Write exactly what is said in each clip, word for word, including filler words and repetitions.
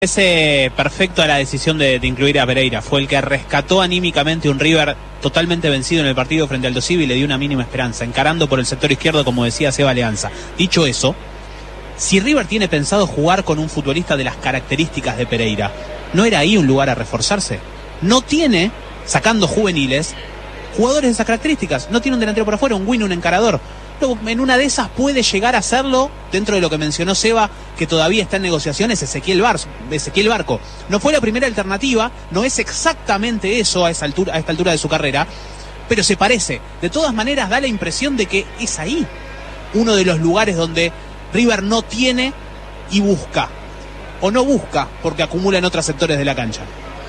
Ese perfecto a la decisión de, de incluir a Pereira. Fue el que rescató anímicamente un River totalmente vencido en el partido frente al Aldosivi y le dio una mínima esperanza, encarando por el sector izquierdo, como decía Seba Alianza. Dicho eso, si River tiene pensado jugar con un futbolista de las características de Pereira, ¿no era ahí un lugar a reforzarse? No tiene, sacando juveniles, jugadores de esas características. No tiene un delantero por afuera, un win, un encarador. En una de esas puede llegar a hacerlo, dentro de lo que mencionó Seba, que todavía está en negociaciones, Ezequiel, Bar, Ezequiel Barco. No fue la primera alternativa, no es exactamente eso a, esa altura, a esta altura de su carrera, pero se parece. De todas maneras da la impresión de que es ahí uno de los lugares donde River no tiene y busca, o no busca porque acumula en otros sectores de la cancha.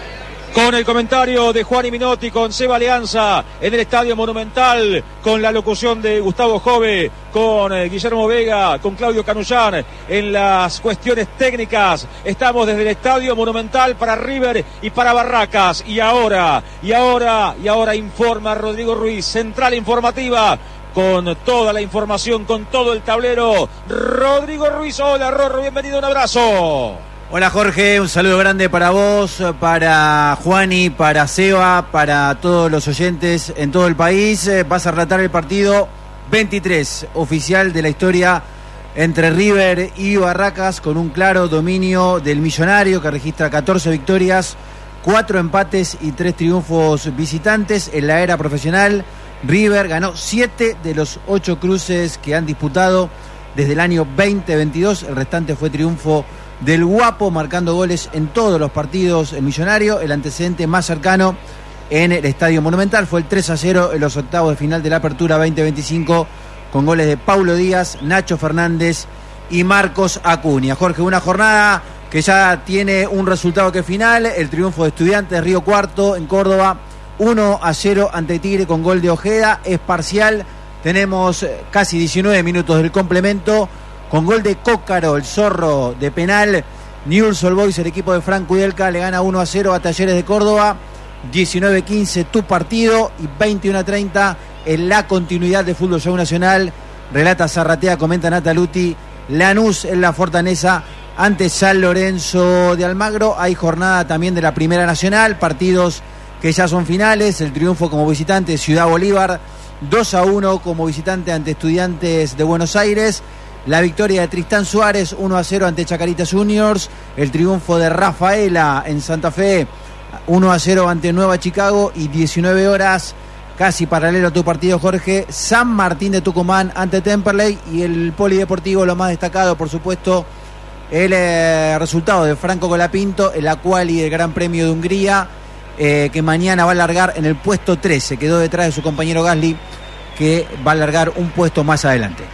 Con el comentario de Juan y Minotti, con Seba Alianza en el Estadio Monumental, con la locución de Gustavo Jove, con eh, Guillermo Vega, con Claudio Canullán en las cuestiones técnicas. Estamos desde el Estadio Monumental para River y para Barracas. Y ahora, y ahora, y ahora informa Rodrigo Ruiz, Central Informativa, con toda la información, con todo el tablero. Rodrigo Ruiz, hola Rorro, bienvenido, un abrazo. Hola Jorge, un saludo grande para vos, para Juani, para Seba, para todos los oyentes en todo el país. Vas a relatar el partido veintitrés oficial de la historia entre River y Barracas, con un claro dominio del millonario que registra catorce victorias, cuatro empates y tres triunfos visitantes. En la era profesional, River ganó siete de los ocho cruces que han disputado desde el año veinte veintidós. El restante fue triunfo del Guapo, marcando goles en todos los partidos el millonario. El antecedente más cercano en el Estadio Monumental fue el tres a cero en los octavos de final de la Apertura veinte veinticinco, con goles de Paulo Díaz, Nacho Fernández y Marcos Acuña. Jorge, una jornada que ya tiene un resultado que es final: el triunfo de Estudiantes de Río Cuarto en Córdoba, uno a cero ante Tigre con gol de Ojeda. Es parcial, tenemos casi diecinueve minutos del complemento, con gol de Cócaro, el zorro de penal. Newell's Old Boys, el equipo de Franco Udelka, le gana uno a cero a Talleres de Córdoba. diecinueve quince tu partido, y veintiuno a treinta en la continuidad de Fútbol Show Nacional. Relata Zarratea, comenta Nataluti, Lanús en la Fortaleza ante San Lorenzo de Almagro. Hay jornada también de la Primera Nacional, partidos que ya son finales. El triunfo como visitante, Ciudad Bolívar, dos a uno como visitante ante Estudiantes de Buenos Aires. La victoria de Tristán Suárez, uno a cero ante Chacarita Juniors. El triunfo de Rafaela en Santa Fe, uno a cero ante Nueva Chicago. Y diecinueve horas, casi paralelo a tu partido, Jorge, San Martín de Tucumán ante Temperley. Y el polideportivo, lo más destacado, por supuesto, el eh, resultado de Franco Colapinto en la quali del Gran Premio de Hungría, eh, que mañana va a largar en el puesto trece. Quedó detrás de su compañero Gasly, que va a largar un puesto más adelante.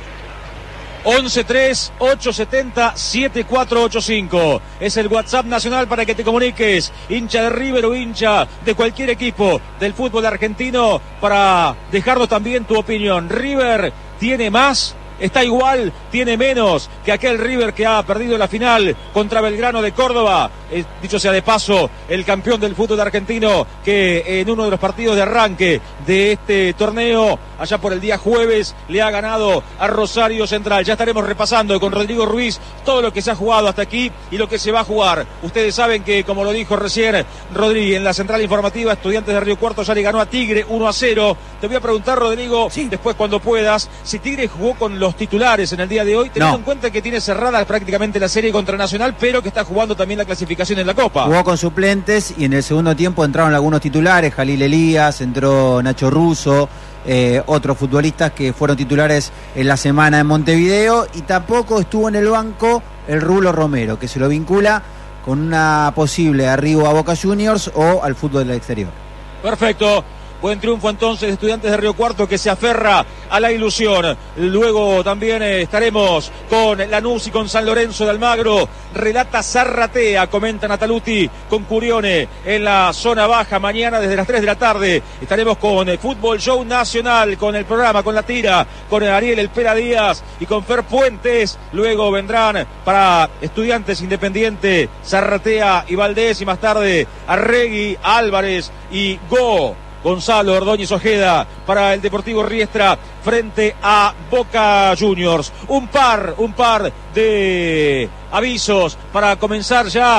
once tres ocho setenta siete cuatro ocho cinco es el WhatsApp nacional para que te comuniques, hincha de River o hincha de cualquier equipo del fútbol argentino, para dejarnos también tu opinión. ¿River tiene más? ¿Está igual? ¿Tiene menos que aquel River que ha perdido la final contra Belgrano de Córdoba? Eh, dicho sea de paso, el campeón del fútbol argentino, que en uno de los partidos de arranque de este torneo, allá por el día jueves, le ha ganado a Rosario Central. Ya estaremos repasando con Rodrigo Ruiz todo lo que se ha jugado hasta aquí y lo que se va a jugar. Ustedes saben que, como lo dijo recién Rodri en la Central Informativa, Estudiantes de Río Cuarto ya le ganó a Tigre uno a cero. Te voy a preguntar, Rodrigo, sí, después cuando puedas, si Tigre jugó con los titulares en el día de hoy, teniendo no. en cuenta que tiene cerrada prácticamente la serie contra Nacional, pero que está jugando también la clasificación en la Copa. Jugó con suplentes y en el segundo tiempo entraron algunos titulares: Jalil Elías, entró Nacho Russo, eh, otros futbolistas que fueron titulares en la semana en Montevideo, y tampoco estuvo en el banco el Rulo Romero, que se lo vincula con una posible arribo a Boca Juniors o al fútbol del exterior. Perfecto. Buen triunfo entonces de Estudiantes de Río Cuarto, que se aferra a la ilusión. Luego también eh, estaremos con Lanús y con San Lorenzo de Almagro. Relata Zarratea, comenta Nataluti, con Curione en la zona baja. Mañana desde las tres de la tarde estaremos con eh, Fútbol Show Nacional, con el programa, con la tira, con Ariel El Pera Díaz y con Fer Puentes. Luego vendrán para Estudiantes Independiente Zarratea y Valdés, y más tarde Arregui, Álvarez y Go. Gonzalo Ordóñez Ojeda para el Deportivo Riestra frente a Boca Juniors. Un par, un par de avisos para comenzar ya